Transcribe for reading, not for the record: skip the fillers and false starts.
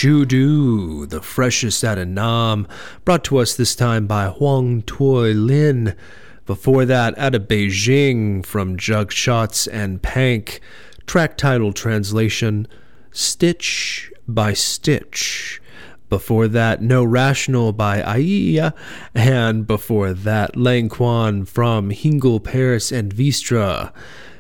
Shudu, the freshest out of Nam, brought to us this time by Huang Tuo Lin. Before that, out of Beijing from Jug Shots and Pank, track title translation, Stitch by Stitch. Before that, No Rational by Aiya, and before that, Lang Quan from Hingle, Paris and Vistra.